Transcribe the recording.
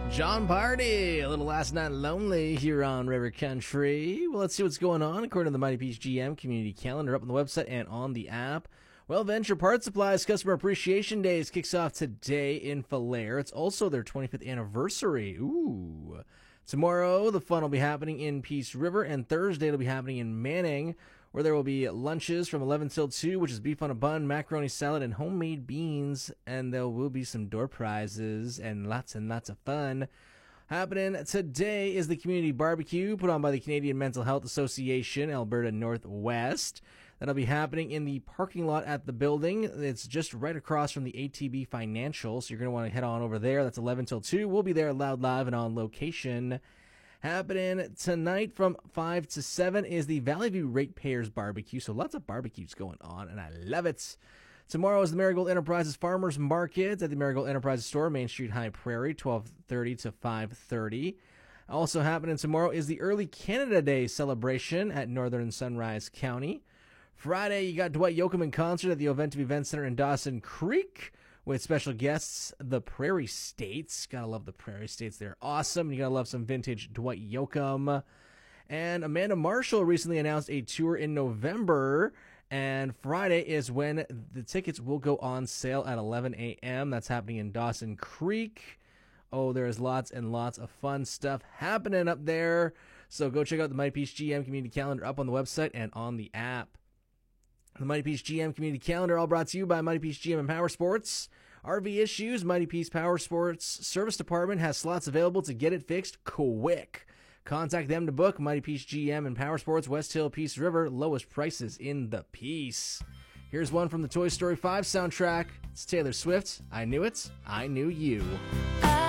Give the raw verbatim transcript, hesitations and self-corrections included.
John Party, a little Last Night Lonely here on River Country. Well, let's see what's going on according to the Mighty Peach G M community calendar up on the website and on the app. Well, Venture Parts Supplies Customer Appreciation Days kicks off today in Falher. It's also their twenty-fifth anniversary. Ooh. Tomorrow, the fun will be happening in Peace River, and Thursday it'll be happening in Manning, where there will be lunches from eleven till two, which is beef on a bun, macaroni salad, and homemade beans. And there will be some door prizes and lots and lots of fun. Happening today is the community barbecue put on by the Canadian Mental Health Association, Alberta Northwest. That'll be happening in the parking lot at the building. It's just right across from the A T B Financial, so you're going to want to head on over there. That's eleven till two. We'll be there loud, live, and on location. Happening tonight from five to seven is the Valley View Ratepayers Barbecue. So lots of barbecues going on, and I love it. Tomorrow is the Marigold Enterprises Farmers Market at the Marigold Enterprises Store, Main Street, High Prairie, twelve thirty to five thirty. Also happening tomorrow is the Early Canada Day celebration at Northern Sunrise County. Friday, you got Dwight Yoakam in concert at the Oventum Event Center in Dawson Creek with special guests, the Prairie States. Gotta love the Prairie States. They're awesome. You gotta love some vintage Dwight Yoakam. And Amanda Marshall recently announced a tour in November, and Friday is when the tickets will go on sale at eleven a.m. That's happening in Dawson Creek. Oh, there's lots and lots of fun stuff happening up there. So go check out the Mighty Peach G M community calendar up on the website and on the app. The Mighty Peach G M community calendar, all brought to you by Mighty Peach G M and Power Sports. R V issues, Mighty Peach Power Sports service department has slots available to get it fixed quick. Contact them to book. Mighty Peach G M and Power Sports, West Hill, Peace River, lowest prices in the Peace. Here's one from the Toy Story five soundtrack. It's Taylor Swift. I Knew It, I Knew You.